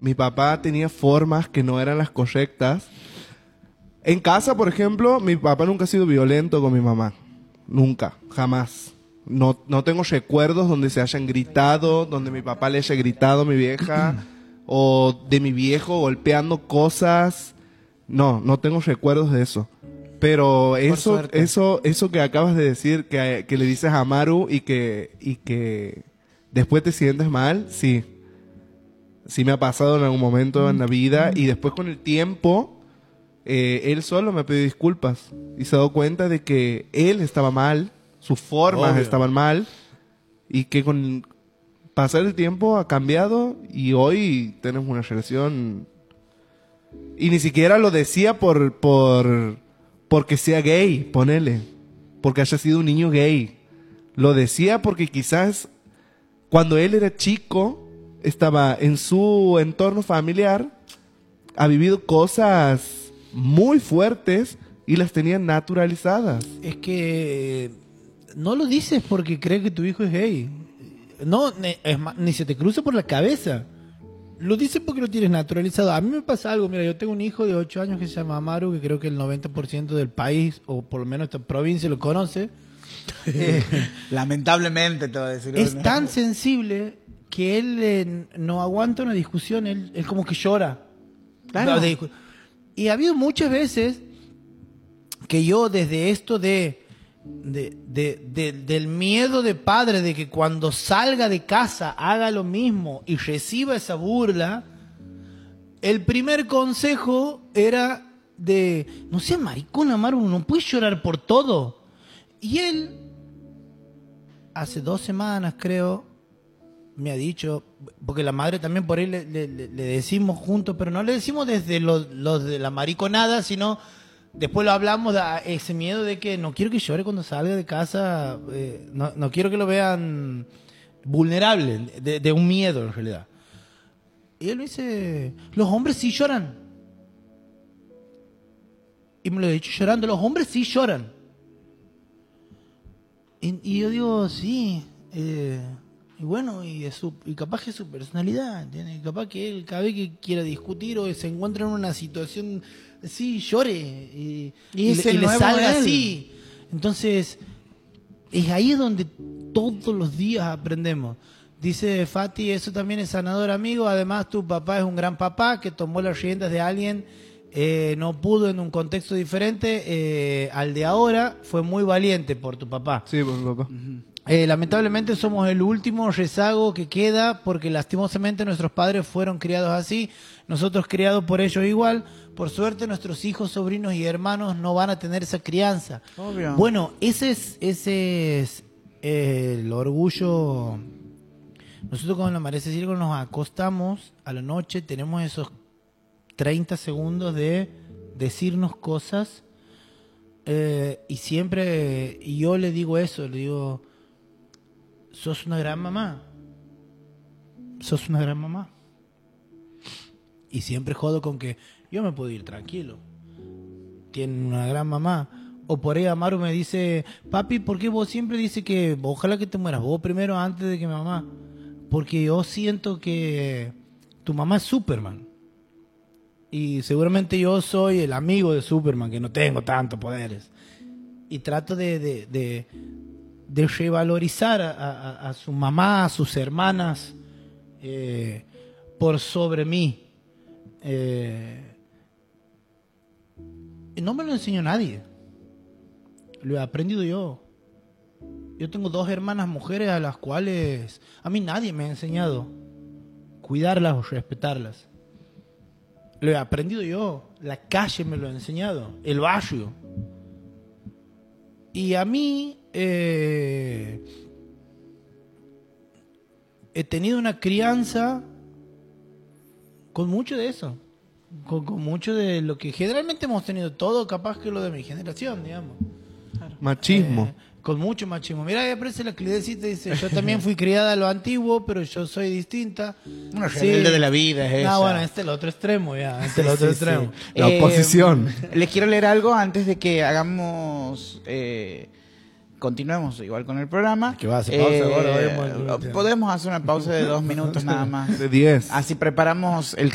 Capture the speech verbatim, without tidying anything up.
mi papá tenía formas que no eran las correctas. En casa, por ejemplo, mi papá nunca ha sido violento con mi mamá. Nunca, jamás. No, no tengo recuerdos donde se hayan gritado, donde mi papá le haya gritado a mi vieja, o de mi viejo golpeando cosas. No, no tengo recuerdos de eso. Pero eso, eso, eso que acabas de decir, que, que le dices a Amaru y que, y que después te sientes mal, sí. Sí me ha pasado en algún momento en la vida, y después con el tiempo, eh, él solo me pidió disculpas y se ha dado cuenta de que él estaba mal, sus formas Obvio. estaban mal, y que con pasar el tiempo ha cambiado, y hoy tenemos una relación. Y ni siquiera lo decía por, por, porque sea gay, ponele, porque haya sido un niño gay. Lo decía porque quizás cuando él era chico, estaba en su entorno familiar, ha vivido cosas muy fuertes y las tenía naturalizadas. Es que no lo dices porque crees que tu hijo es gay. No, ni, es más, ni se te cruza por la cabeza. Lo dices porque lo tienes naturalizado. A mí me pasa algo. Mira, yo tengo un hijo de ocho años que se llama Amaru, que creo que el noventa por ciento del país, o por lo menos esta provincia, lo conoce. eh, Lamentablemente, te voy a decir. Es tan sensible que él eh, no aguanta una discusión. Él, él como que llora. Claro. Y ha habido muchas veces que yo desde esto de, de, de, de del miedo de padre de que cuando salga de casa haga lo mismo y reciba esa burla, el primer consejo era de no seas maricón, Amaru, no puedes llorar por todo. Y él hace dos semanas creo me ha dicho, porque la madre también por ahí le, le, le decimos juntos, pero no le decimos desde los lo de la mariconada, sino después lo hablamos de ese miedo de que no quiero que llore cuando salga de casa, eh, no, no quiero que lo vean vulnerable, de, de un miedo en realidad. Y él me dice, los hombres sí lloran. Y me lo he dicho llorando, los hombres sí lloran. Y, y yo digo, sí, eh, y bueno, y, es su, y capaz que es su personalidad, ¿entiendes? Capaz que él cada vez que quiera discutir o se encuentra en una situación así, llore y, y, y, le, y le salga él. Así. Entonces, es ahí donde todos los días aprendemos. Dice Fati, eso también es sanador, amigo. Además, tu papá es un gran papá que tomó las riendas de alguien, eh, no pudo en un contexto diferente eh, al de ahora. Fue muy valiente por tu papá. Sí, por mi papá. Uh-huh. Eh, lamentablemente somos el último rezago que queda porque lastimosamente nuestros padres fueron criados así, nosotros criados por ellos igual. Por suerte nuestros hijos, sobrinos y hermanos no van a tener esa crianza. Obvio. Bueno, ese es, ese es eh, el orgullo. Nosotros con la María Cecilia cuando nos acostamos a la noche tenemos esos treinta segundos de decirnos cosas eh, y siempre, y yo le digo eso, le digo, sos una gran mamá, sos una gran mamá. Y siempre jodo con que yo me puedo ir tranquilo, tienen una gran mamá. O por ahí Amaru me dice, papi, ¿por qué vos siempre dices que ojalá que te mueras vos primero antes de que mi mamá? Porque yo siento que tu mamá es Superman. Y seguramente yo soy el amigo de Superman, que no tengo tantos poderes. Y trato de, de, de, de revalorizar a, a, a su mamá, a sus hermanas, eh, por sobre mí. Eh, y no me lo enseñó nadie. Lo he aprendido yo. Yo tengo dos hermanas mujeres a las cuales a mí nadie me ha enseñado cuidarlas o respetarlas. Lo he aprendido yo. La calle me lo ha enseñado. El barrio. Y a mí eh, he tenido una crianza con mucho de eso. Con, con mucho de lo que generalmente hemos tenido todo, capaz que lo de mi generación, digamos. Machismo. Eh, con mucho machismo. Mira, ahí aparece la Clidecita y dice, yo también fui criada a lo antiguo, pero yo soy distinta. Una rebelde sí. de la vida es no, esa. bueno, este es el otro extremo ya. Este es el otro sí, extremo. Sí. La eh, oposición. Les quiero leer algo antes de que hagamos... Eh, continuemos igual con el programa. ¿Qué va a hacer pausa eh, ahora? Podemos hacer una pausa de dos minutos nada más. De diez. Así preparamos el